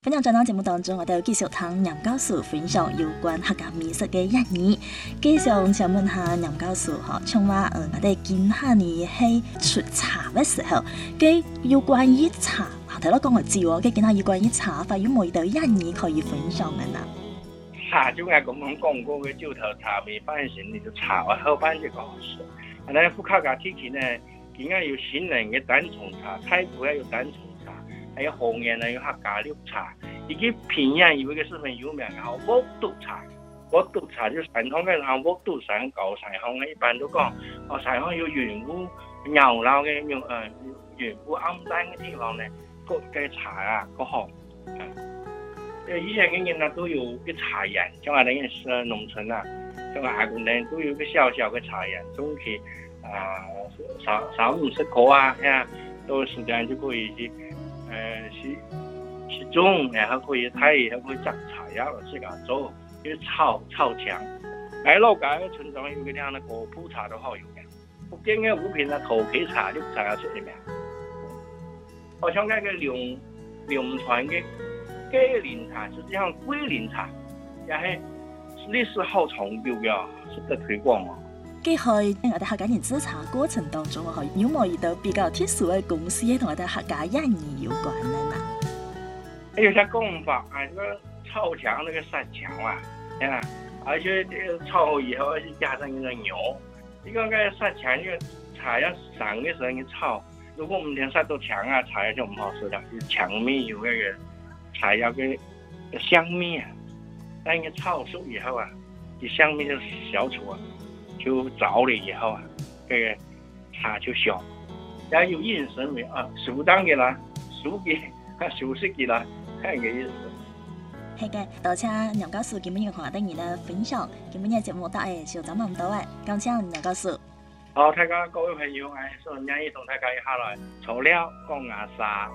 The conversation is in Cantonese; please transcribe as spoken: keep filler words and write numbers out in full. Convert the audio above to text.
分享在咱節目當中，我哋繼續聽任教授分享有關客家美食嘅一年。繼續想問下任教授嗬，像話誒，我哋今下年係出茶嘅時候，佢有關於茶，睇到講我知喎，佢今下有關於茶法，有冇到一年可以分享嘅呢？ 茶就係咁樣講過嘅，朝頭茶未翻成，你就茶啊後班就講事。但係副客家地區呢，點解要先人嘅單叢茶，太古咧有單叢茶，還有紅岩呢有客家綠茶。以及平陽有一個十分有名嘅沃都茶，沃都茶就是傳統嘅人沃都山高山鄉嘅，一般都講哦山鄉有雲霧牛鬧嘅用誒雲霧暗淡嘅地方呢，個嘅茶啊個好。誒以前嘅人啊都有啲茶園，像我哋嘅農村啊，像我阿公呢都有個小小嘅茶園，種起啊三三五十棵啊，嚇，到時間就可以去誒去。其中然後可以睇，還可以摘茶葉落自家做，就是炒炒牆。喺老家嘅村莊有個啲嘅果鋪茶都好有嘅，福建嘅五品啊，枸杞茶、綠茶啊出嚟名。好像嗰個龍龍泉嘅雞連茶，實際上龜連茶，也係歷史好長久嘅，值得推廣喎。 佢喺我哋客家人製茶過程當中，有冇遇到比較特殊嘅公司同我哋客家人有關嘅呢？ 有些講法啊，這個炒牆那個殺牆啊，啊，而且這個炒好以後，而且加上一個牛，這個個殺牆，這個茶要上嘅時候你炒，如果唔能殺到牆啊，茶葉就唔好食啦。就牆面有那個茶葉嘅香味啊，但你炒熟以後啊，啲香味就消除啊，就糟了以後啊，這個茶就香，也有飲食味啊，適當嘅啦，熟嘅啊，熟悉嘅啦。係嘅意思。 係嘅，多謝任教授今日同我哋嘅分享，今日嘅節目到誒就咁咁多誒，感謝任教授。 好，大家各位朋友，誒，所以今日同大家一下來，除了講牙沙。